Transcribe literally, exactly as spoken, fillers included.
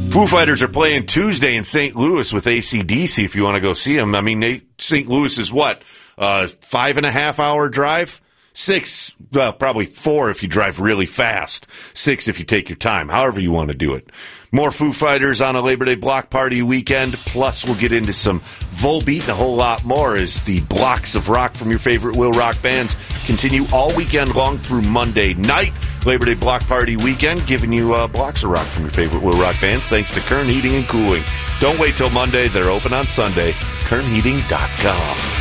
Foo Fighters are playing Tuesday in Saint Louis with A C D C if you want to go see them. I mean, Saint Louis is what? Uh, five and a half hour drive? Six, well, probably four if you drive really fast. Six if you take your time, however you want to do it. More Foo Fighters on a Labor Day block party weekend. Plus, we'll get into some Volbeat and a whole lot more as the blocks of rock from your favorite Will Rock bands continue all weekend long through Monday night. Labor Day block party weekend, giving you uh, blocks of rock from your favorite Will Rock bands thanks to Kern Heating and Cooling. Don't wait till Monday. They're open on Sunday. Kern Heating dot com.